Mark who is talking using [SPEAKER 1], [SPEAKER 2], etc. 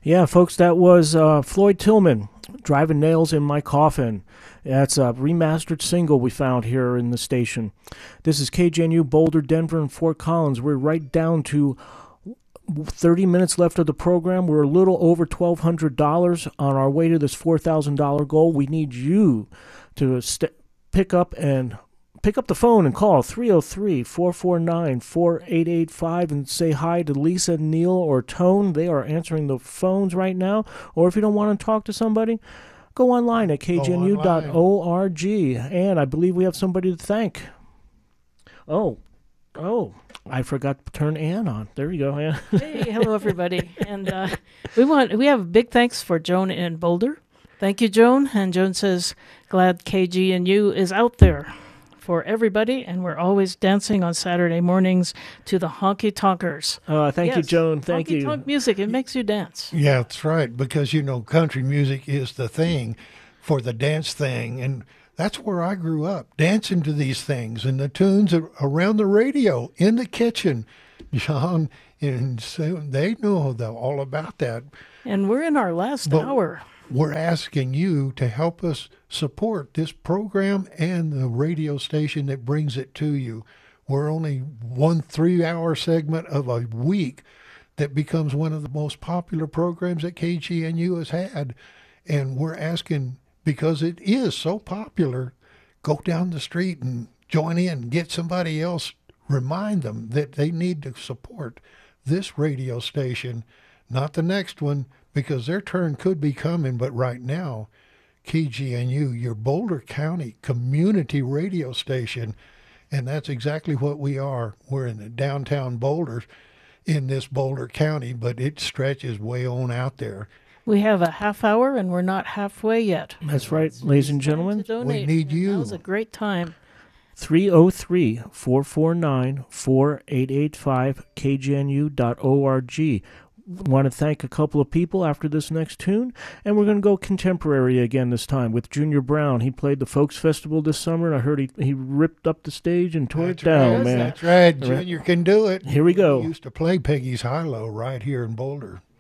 [SPEAKER 1] Yeah, folks, that was Floyd Tillman, Driving Nails in My Coffin. That's a remastered single we found here in the station. This is KGNU, Boulder, Denver, and Fort Collins. We're right down to 30 minutes left of the program. We're a little over $1,200 on our way to this $4,000 goal. We need you to pick up the phone and call 303-449-4885 and say hi to Lisa, Neil, or Tone. They are answering the phones right now. Or if you don't want to talk to somebody, go online at kgnu.org. And I believe we have somebody to thank. Oh, I forgot to turn Ann on. There you go, Ann.
[SPEAKER 2] Hey, hello, everybody. And we have big thanks for Joan in Boulder. Thank you, Joan. And Joan says, glad KGNU is out there for everybody, and we're always dancing on Saturday mornings to the honky tonkers.
[SPEAKER 1] Thank you, Joan. Thank you.
[SPEAKER 2] Honky tonk music, it makes you dance.
[SPEAKER 3] Yeah, that's right, because, country music is the thing for the dance thing, and that's where I grew up, dancing to these things, and the tunes around the radio, in the kitchen, John, and so they know all about that.
[SPEAKER 2] And we're in our last hour.
[SPEAKER 3] We're asking you to help us support this program and the radio station that brings it to you. We're only 1 3-hour segment of a week that becomes one of the most popular programs that KGNU has had. And we're asking, because it is so popular, go down the street and join in, get somebody else, remind them that they need to support this radio station, not the next one, because their turn could be coming. But right now, KGNU, your Boulder County community radio station, and that's exactly what we are. We're in the downtown Boulder, in this Boulder County, but it stretches way on out there.
[SPEAKER 2] We have a half hour, and we're not halfway yet.
[SPEAKER 1] That's right, ladies and gentlemen.
[SPEAKER 3] We need you.
[SPEAKER 2] Now's a great time.
[SPEAKER 1] 303-449-4885, kgnu.org. Want to thank a couple of people after this next tune, and we're going to go contemporary again this time with Junior Brown. He played the Folks Festival this summer, and I heard he ripped up the stage and tore it down, man.
[SPEAKER 3] That's right. Junior can do it.
[SPEAKER 1] Here we go.
[SPEAKER 3] He used to play Peggy's High-Low right here in Boulder.